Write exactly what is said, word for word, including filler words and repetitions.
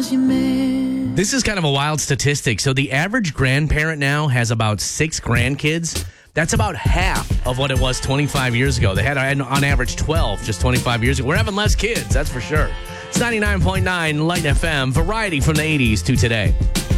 This is kind of a wild statistic. So the average grandparent now has about six grandkids. That's about half of what it was twenty-five years ago. They had on average twelve just twenty-five years ago. We're having less kids, that's for sure. It's ninety-nine point nine Light F M, variety from the eighties to today.